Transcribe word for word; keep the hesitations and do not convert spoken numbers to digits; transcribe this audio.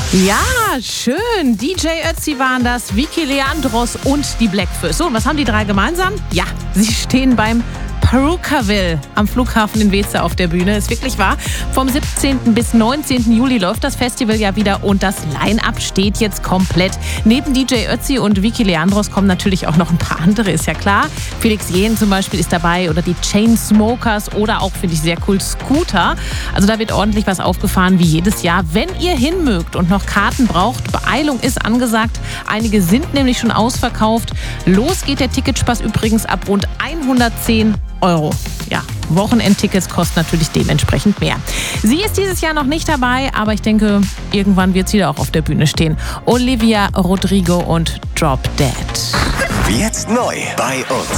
Ja, schön. D J Ötzi waren das, Vicky Leandros und die Bläckfürs. So, und was haben die drei gemeinsam? Ja, sie stehen beim Perukaville am Flughafen in Weeze auf der Bühne. Ist wirklich wahr. Vom siebzehnten bis neunzehnten Juli läuft das Festival ja wieder und das Line-Up steht jetzt komplett. Neben D J Ötzi und Vicky Leandros kommen natürlich auch noch ein paar andere, ist ja klar. Felix Jähn zum Beispiel ist dabei oder die Chainsmokers oder auch, finde ich sehr cool, Scooter. Also da wird ordentlich was aufgefahren wie jedes Jahr. Wenn ihr hin mögt und noch Karten braucht, Beeilung ist angesagt. Einige sind nämlich schon ausverkauft. Los geht der Ticketspaß übrigens ab rund hundertzehn Euro. Ja, Wochenendtickets kosten natürlich dementsprechend mehr. Sie ist dieses Jahr noch nicht dabei, aber ich denke, irgendwann wird sie da auch auf der Bühne stehen. Olivia Rodrigo und Drop Dead. Jetzt neu bei uns.